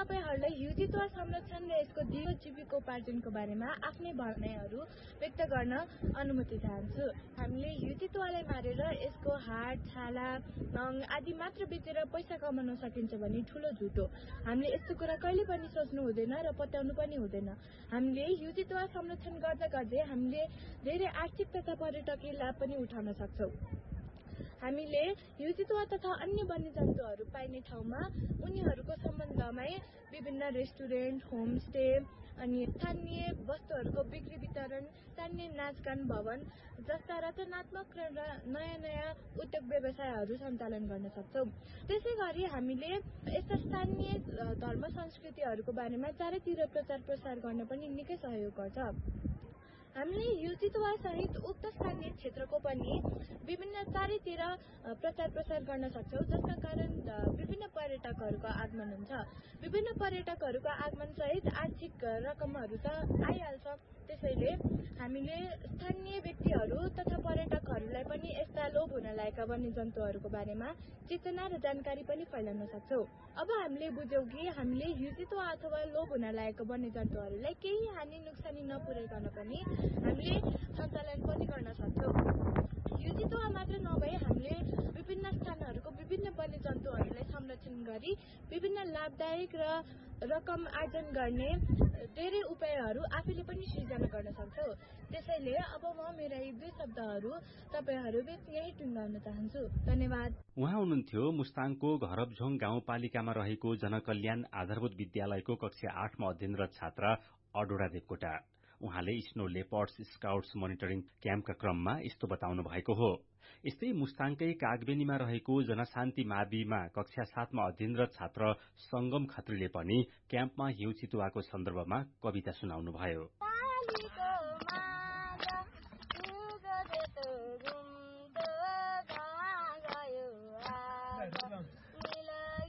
तपाईहरुलाई हिउचितुवा संरक्षण र यसको दिगो जीविकोपार्जनको बारेमा आफ्नै भनाइहरू व्यक्त गर्न अनुमति चाहन्छु। हामीले हिउचितुवालाई मारेर यसको हाड, छाला, नङ आदि मात्र बेचेर पैसा कमाउन सकिन्छ भने ठूलो झुट हो। हामीले यस्तो कुरा कहिले पनि सोच्नु हुँदैन र पत्याउनु पनि हुँदैन। हामीले हिउचितुवा संरक्षण गर्दा गर्दै हामीले धेरै आर्थिक तथा पर्यटकीय लाभ पनि उठाउन सक्छौं। हामीले हिउचितुवा तथा अन्य वन्यजन्तुहरू पाइने ठाउँमा उनीहरूको सम्बन्धमै विभिन्न रेस्टुरेन्ट, होमस्टे अनि स्थानीय वस्तुहरूको बिक्री वितरण, स्थानीय नाचगान भवन जस्ता रचनात्मक र नयाँ उद्योग व्यवसायहरू सञ्चालन गर्न सक्छौं। त्यसैगरी हामीले यस्ता स्थानीय धर्म संस्कृतिहरूको बारेमा चारैतिर प्रचार प्रसार गर्न पनि निकै सहयोग गर्छ। हामीले हिउचितुवा सहित उक्त स्थानीय क्षेत्रको पनि विभिन्न चारैतिर प्रचार प्रसार गर्न सक्छौं, जसका कारण विभिन्न पर्यटकहरूको आगमन हुन्छ। विभिन्न पर्यटकहरूको आगमन सहित आर्थिक रकमहरू त आइहाल्छ। त्यसैले हामीले स्थानीय व्यक्तिहरू तथा पर्यटकहरूलाई पनि यस्ता लोभ हुन लागेका वन्यजन्तुहरूको बारेमा चेतना र जानकारी पनि फैलाउन सक्छौं। अब हामीले बुझ्यौं कि हामीले हिउचितुवा अथवा लोभ हुन लागेका वन्यजन्तुहरूलाई केही हानि नोक्सानी नपुर्याइकन पनि हामीले सञ्चालन पनि गर्न सक्छौं। हिउचितुवा मात्र नभई हामीले विभिन्न स्थानहरूको विभिन्न वन्यजन्तुहरूलाई संरक्षण गरी विभिन्न लाभदायक र रकम आर्जन गर्ने धेरै उपायहरू आफैले पनि सृजना गर्न सक्छौं। त्यसैले अब म मेरा यी दुई शब्दहरू तपाईहरु बीच यही टुङ्गाउन चाहन्छु। धन्यवाद। उहाँ हुनुहुन्थ्यो मुस्ताङको घरबझोङ गाउँपालिकामा रहेको जनकल्याण आधारभूत विद्यालयको कक्षा 8 मा अध्ययनरत छात्र अडोडा देवकोटा। उहाँले स्नो लेपर्ड्स स्काउट्स मोनिटरिङ क्याम्पका क्रममा यस्तो बताउनु भएको हो। यस्तै मुस्ताङकै कागबेनीमा रहेको जनशान्ति माविमा कक्षा 7 मा अध्ययनरत छात्र संगम खत्रीले पनि क्याम्पमा हिउचितुवाको सन्दर्भमा कविता सुनाउनु भयो।